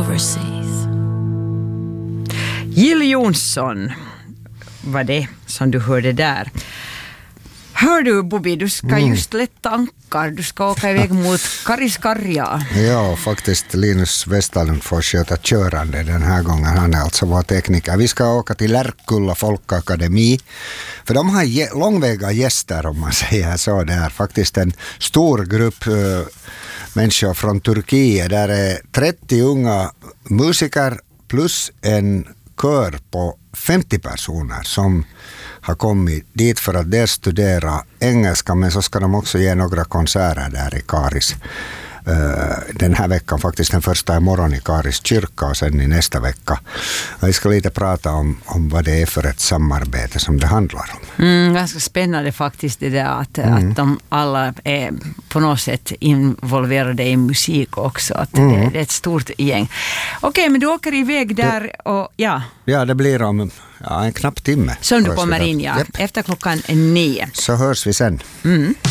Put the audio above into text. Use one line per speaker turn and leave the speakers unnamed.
overseas.
Jill Johnson var det som du hörde där. Hör du, Bobby, du ska just lätta ankar. Du ska åka iväg mot Kariskarja.
Ja, faktiskt Linus Westalund får sköta körande den här gången. Han är alltså vår tekniker. Vi ska åka till Lärkulla Folkakademi. För de har långväga gäster, om man säger så. Det är faktiskt en stor grupp människor från Turkiet. Där är 30 unga musiker plus en kör på 50 personer som har kommit dit för att dels studera engelska, men så ska de också ge några konserter där i Karis. Den här veckan, faktiskt den första imorgon i Karis kyrka och sen i nästa vecka. Vi ska lite prata om vad det är för ett samarbete som det handlar om.
Ganska spännande faktiskt det där att de alla är på något sätt involverade i musik också. Att det är ett stort gäng. Okej, men du åker iväg där och ja.
Ja, det blir om en knapp timme.
Som du kommer in, ja.
Yep.
Efter 9:00.
Så hörs vi sen.